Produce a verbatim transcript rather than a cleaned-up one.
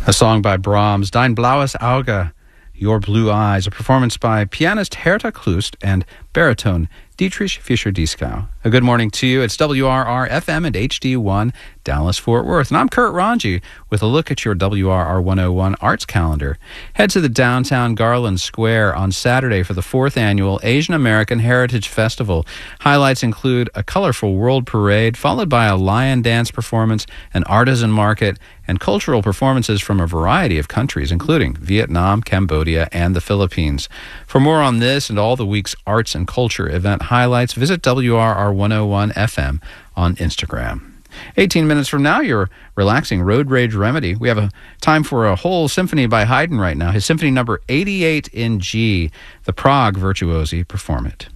A song by Brahms, Dein blaues Auge, Your Blue Eyes, a performance by pianist Herta Klust and baritone Dietrich Fischer-Dieskau. A good morning to you. It's W R R F M and H D one, Dallas-Fort Worth. And I'm Kurt Ranji with a look at your W R R one oh one arts calendar. Head to the downtown Garland Square on Saturday for the fourth annual Asian American Heritage Festival. Highlights include a colorful world parade, followed by a lion dance performance, an artisan market, and cultural performances from a variety of countries, including Vietnam, Cambodia, and the Philippines. For more on this and all the week's arts and culture event highlights, visit W R R one oh one F M on Instagram. eighteen minutes from now, your relaxing road rage remedy. We have a time for a whole symphony by Haydn right now. His symphony number eighty-eight in G. The Prague Virtuosi perform it.